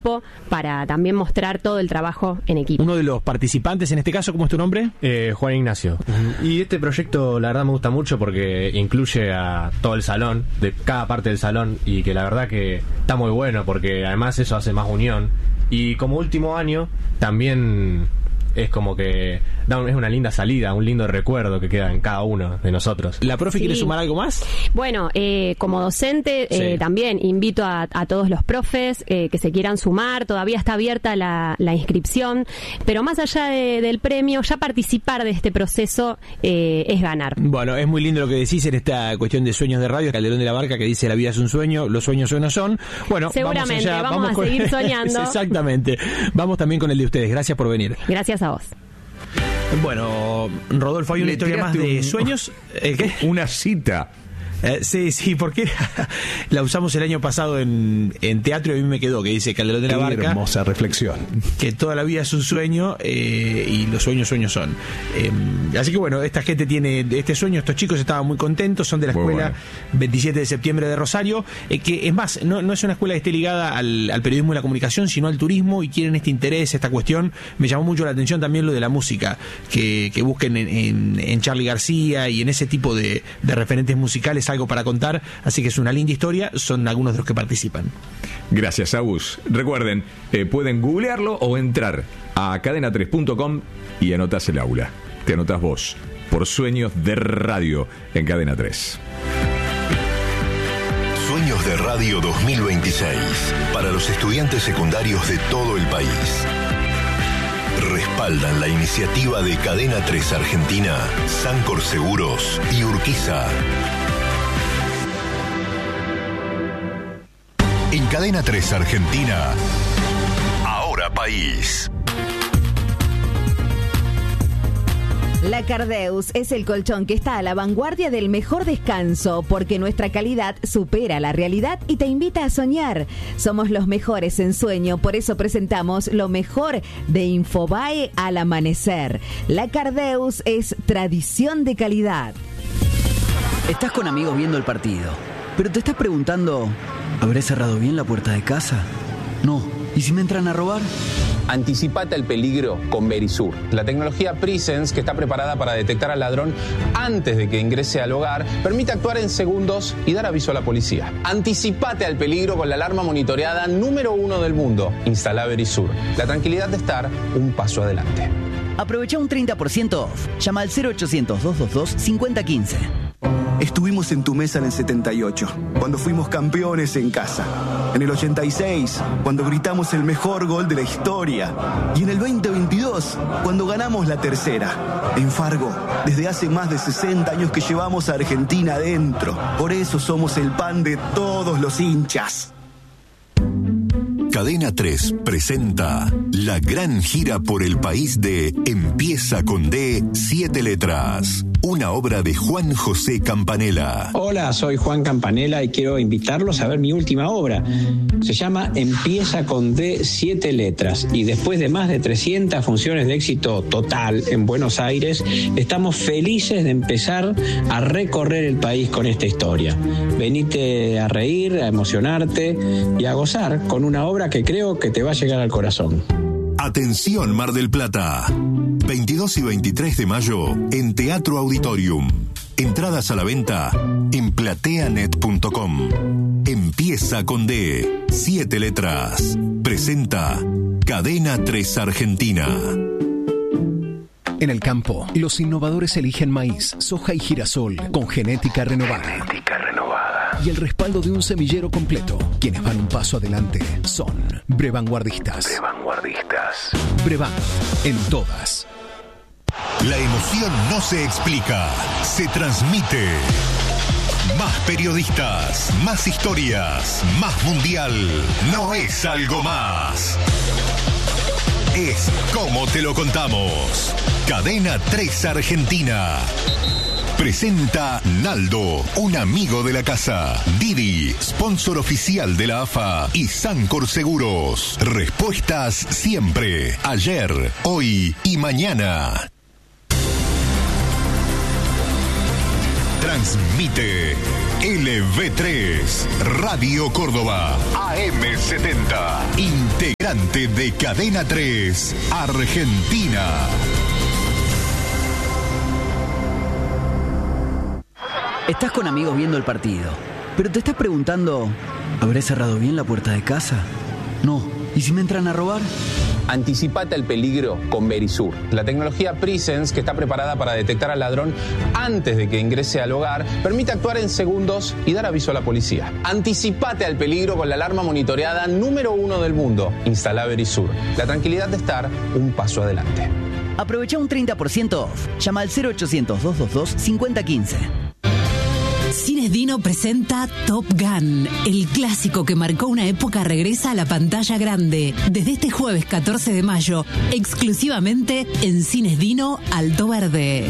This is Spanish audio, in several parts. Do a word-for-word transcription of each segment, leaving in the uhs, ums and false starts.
grupo para también mostrar todo el trabajo en equipo. Uno de los participantes en este caso, ¿cómo es tu nombre? Eh, Juan Ignacio. Uh-huh. Y este proyecto la verdad me gusta mucho porque incluye a todo el salón, de cada parte del salón, y que la verdad que está muy bueno porque además eso hace más unión. Y como último año también es como que da un, es una linda salida, un lindo recuerdo que queda en cada uno de nosotros. ¿La profe sí. quiere sumar algo más? Bueno, eh, como docente eh, sí. también invito a, a todos los profes eh, que se quieran sumar. Todavía está abierta la, la inscripción, pero más allá de, del premio, ya participar de este proceso eh, es ganar. Bueno, es muy lindo lo que decís en esta cuestión de sueños de radio, Calderón de la Barca, que dice la vida es un sueño, los sueños no son. Bueno, seguramente vamos, allá, vamos, vamos a con... seguir soñando. Exactamente. Vamos también con el de ustedes. Gracias por venir. Gracias a vos. Bueno, Rodolfo, hay una Le historia más de un, sueños. ¿El qué? Una cita. Eh, sí, sí, porque la usamos el año pasado en, en teatro y a mí me quedó, que dice Calderón de la Barca. Qué hermosa reflexión. Que toda la vida es un sueño eh, y los sueños sueños son. Eh, así que bueno, esta gente tiene este sueño, estos chicos estaban muy contentos, son de la muy escuela bueno. veintisiete de septiembre de Rosario, eh, que es más, no, no es una escuela que esté ligada al, al periodismo y la comunicación, sino al turismo, y quieren este interés, esta cuestión. Me llamó mucho la atención también lo de la música, que, que busquen en, en, en Charly García y en ese tipo de, de referentes musicales algo para contar. Así que es una linda historia, son algunos de los que participan. Gracias, Agus. Recuerden, eh, pueden googlearlo o entrar a cadena tres punto com y anotás el aula. Te anotás vos, por Sueños de Radio en Cadena tres. Sueños de Radio dos mil veintiséis, para los estudiantes secundarios de todo el país. Respaldan la iniciativa de Cadena tres Argentina, Sancor Seguros y Urquiza. En Cadena tres Argentina, Ahora País. La Cardeus es el colchón que está a la vanguardia del mejor descanso, porque nuestra calidad supera la realidad y te invita a soñar. Somos los mejores en sueño, por eso presentamos lo mejor de Infobae al amanecer. La Cardeus es tradición de calidad. Estás con amigos viendo el partido, pero te estás preguntando, ¿habré cerrado bien la puerta de casa? No. ¿Y si me entran a robar? Anticipate al peligro con Verisur, la tecnología Presence que está preparada para detectar al ladrón antes de que ingrese al hogar, permite actuar en segundos y dar aviso a la policía. Anticipate al peligro con la alarma monitoreada número uno del mundo. Instala Verisur, la tranquilidad de estar un paso adelante. Aprovecha un treinta por ciento off. Llama al cero ochocientos, doscientos veintidós, cincuenta quince. Estuvimos en tu mesa en el setenta y ocho, cuando fuimos campeones en casa. En el ochenta y seis, cuando gritamos el mejor gol de la historia. Y en el veinte veintidós, cuando ganamos la tercera. En Fargo, desde hace más de sesenta años que llevamos a Argentina adentro. Por eso somos el pan de todos los hinchas. Cadena tres presenta la gran gira por el país de Empieza con D, siete letras. Una obra de Juan José Campanella. Hola, soy Juan Campanella y quiero invitarlos a ver mi última obra. Se llama Empieza con D, siete letras. Y después de más de trescientas funciones de éxito total en Buenos Aires, estamos felices de empezar a recorrer el país con esta historia. Venite a reír, a emocionarte y a gozar con una obra que creo que te va a llegar al corazón. Atención, Mar del Plata. veintidós y veintitrés de mayo en Teatro Auditorium. Entradas a la venta en plateanet punto com. Empieza con D, siete letras. Presenta Cadena tres Argentina. En el campo, los innovadores eligen maíz, soja y girasol con genética renovada. Genética renovada. Y el respaldo de un semillero completo. Quienes van un paso adelante son Brevanguardistas. Brevanguardistas. Brevan, en todas. La emoción no se explica, se transmite. Más periodistas, más historias, más mundial. No es algo más. Es como te lo contamos. Cadena tres Argentina. Presenta Naldo, un amigo de la casa. Didi, sponsor oficial de la A F A. Y Sancor Seguros. Respuestas siempre. Ayer, hoy y mañana. Transmite L V tres, Radio Córdoba, A M setenta. Integra visitante de Cadena tres, Argentina. Estás con amigos viendo el partido, pero te estás preguntando, ¿habré cerrado bien la puerta de casa? No. ¿Y si me entran a robar? Anticipate al peligro con Verisur, la tecnología Presence que está preparada para detectar al ladrón antes de que ingrese al hogar, permite actuar en segundos y dar aviso a la policía. Anticipate al peligro con la alarma monitoreada número uno del mundo. Instala Verisur, la tranquilidad de estar un paso adelante. Aprovecha un treinta por ciento off. Llama al cero ochocientos, dos dos dos, cinco cero uno cinco. Cines Dino presenta Top Gun. El clásico que marcó una época regresa a la pantalla grande. Desde este jueves catorce de mayo, exclusivamente en Cines Dino Alto Verde.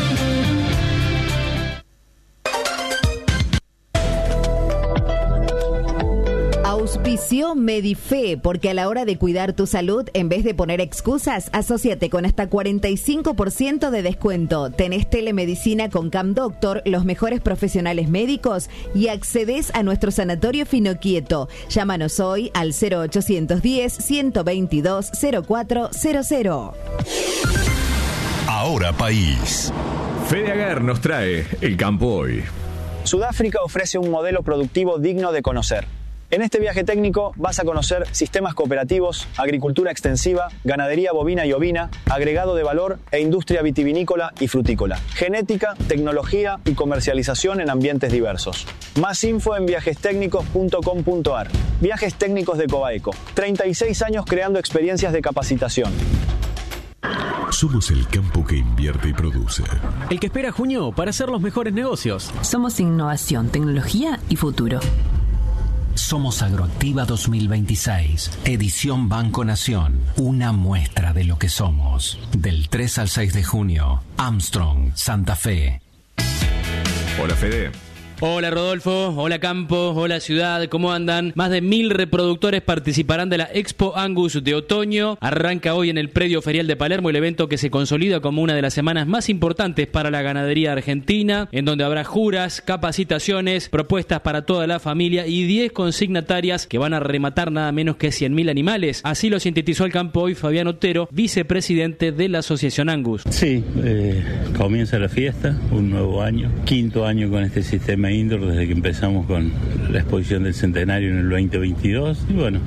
Auspició Medife, porque a la hora de cuidar tu salud, en vez de poner excusas, asóciate con hasta cuarenta y cinco por ciento de descuento. Tenés telemedicina con Cam Doctor, los mejores profesionales médicos, y accedes a nuestro sanatorio Finoquieto. Llámanos hoy al cero ochocientos diez, ciento veintidós, cero cuatro cero cero. Ahora País. Fede Aguer nos trae el campo hoy. Sudáfrica ofrece un modelo productivo digno de conocer. En este viaje técnico vas a conocer sistemas cooperativos, agricultura extensiva, ganadería bovina y ovina, agregado de valor e industria vitivinícola y frutícola, genética, tecnología y comercialización en ambientes diversos. Más info en viajes técnicos punto com punto a r. Viajes Técnicos de Cobaeco. treinta y seis años creando experiencias de capacitación. Somos el campo que invierte y produce. El que espera junio para hacer los mejores negocios. Somos innovación, tecnología y futuro. Somos Agroactiva dos mil veintiséis, edición Banco Nación, una muestra de lo que somos. Del tres al seis de junio, Armstrong, Santa Fe. Hola, Fede. Hola Rodolfo, hola Campo, hola Ciudad, ¿cómo andan? Más de mil reproductores participarán de la Expo Angus de otoño. Arranca hoy en el predio ferial de Palermo el evento que se consolida como una de las semanas más importantes para la ganadería argentina, en donde habrá juras, capacitaciones, propuestas para toda la familia y diez consignatarias que van a rematar nada menos que cien mil animales. Así lo sintetizó al campo hoy Fabián Otero, vicepresidente de la Asociación Angus. Sí, eh, comienza la fiesta, un nuevo año, quinto año con este sistema indoor desde que empezamos con la exposición del centenario en el veinte veintidós y bueno,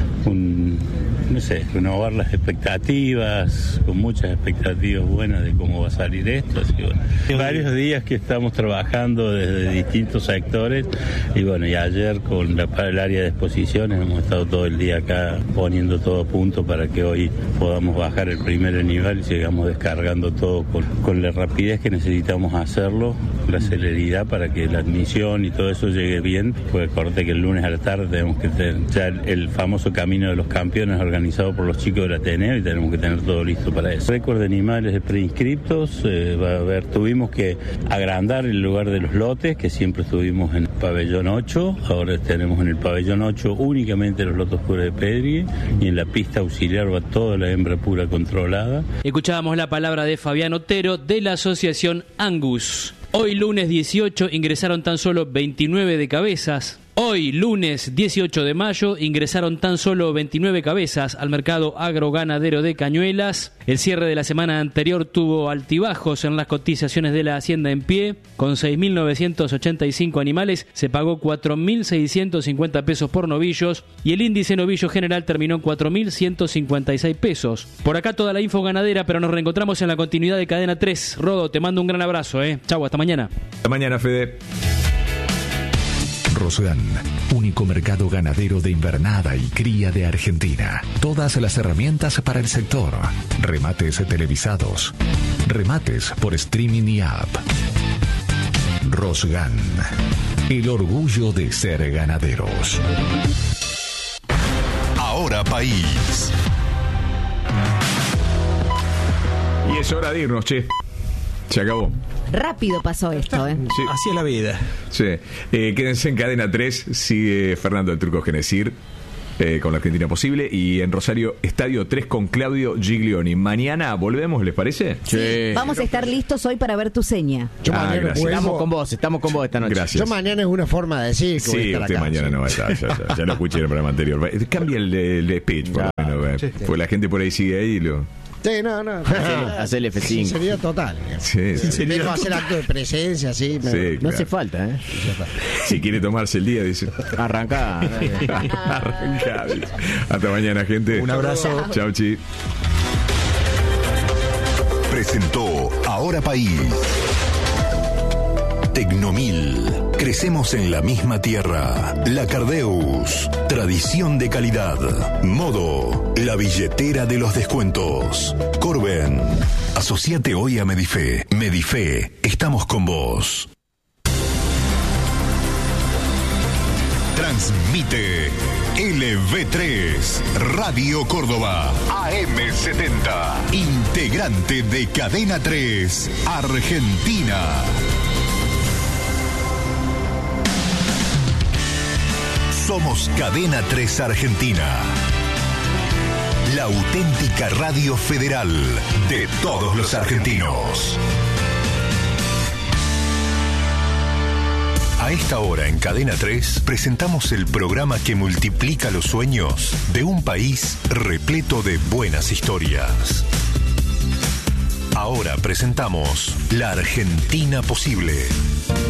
un, no sé, renovar las expectativas, con muchas expectativas buenas de cómo va a salir esto, así que bueno, varios días que estamos trabajando desde distintos sectores y bueno, y ayer con la, para el área de exposiciones hemos estado todo el día acá poniendo todo a punto para que hoy podamos bajar el primer nivel y sigamos descargando todo con, con la rapidez que necesitamos hacerlo, la celeridad para que la admisión y todo eso llegue bien, porque acordate que el lunes a la tarde tenemos que tener ya el, el famoso Camino de los Campeones organizado por los chicos del Ateneo y tenemos que tener todo listo para eso. Récord de animales de preinscriptos, eh, va a haber, tuvimos que agrandar el lugar de los lotes, que siempre estuvimos en el pabellón ocho, ahora tenemos en el pabellón ocho únicamente los lotes puros de Pedri y en la pista auxiliar va toda la hembra pura controlada. Escuchábamos la palabra de Fabián Otero de la Asociación Angus. Hoy lunes dieciocho ingresaron tan solo veintinueve de cabezas. Hoy, lunes dieciocho de mayo, ingresaron tan solo veintinueve cabezas al mercado agroganadero de Cañuelas. El cierre de la semana anterior tuvo altibajos en las cotizaciones de la Hacienda en pie. Con seis mil novecientos ochenta y cinco animales se pagó cuatro mil seiscientos cincuenta pesos por novillos y el índice novillo general terminó en cuatro mil ciento cincuenta y seis pesos. Por acá toda la info ganadera, pero nos reencontramos en la continuidad de Cadena tres. Rodo, te mando un gran abrazo, ¿eh? Chau, hasta mañana. Hasta mañana, Fede. Rosgan, único mercado ganadero de invernada y cría de Argentina. Todas las herramientas para el sector. Remates televisados. Remates por streaming y app. Rosgan, el orgullo de ser ganaderos. Ahora País. Y es hora de irnos, che. Se acabó. Rápido pasó esto, ¿eh? Sí. Así es la vida. Sí. Eh, quédense en Cadena tres. Sigue Fernando el Turco Genesir. eh, con la Argentina Posible. Y en Rosario, Estadio tres con Claudio Giglioni. Mañana volvemos, ¿les parece? Sí. Vamos a estar listos hoy para ver tu seña. Yo Ah, mañana gracias. vuelvo. Estamos con vos, estamos con vos esta noche. Gracias. Yo mañana es una forma de decir que Sí, voy a estar usted acá. mañana sí. no va a estar, ya, ya, ya lo escuché en el programa anterior. Cambia el de, el de speech, por lo menos, eh, sí, sí. porque la gente por ahí sigue ahí y lo... Sí, no, no. Hacele- hacele F cinco. Sinceridad total. Sí, sí. Vengo a hacer acto de presencia, sí. me- Sí, No claro. hace falta, ¿eh? Si quiere tomarse el día, dice. Arranca. Arranca. Hasta mañana, gente. Un abrazo. Chau, chi. Presentó Ahora País. Tecnomil. Crecemos en la misma tierra. La Cardeus. Tradición de calidad. Modo. La billetera de los descuentos. Corben. Asociate hoy a Medife. Medife. Estamos con vos. Transmite L V tres, Radio Córdoba, A M setenta, integrante de Cadena tres, Argentina. Somos Cadena tres Argentina, la auténtica radio federal de todos los argentinos. A esta hora en Cadena tres presentamos el programa que multiplica los sueños de un país repleto de buenas historias. Ahora presentamos La Argentina Posible.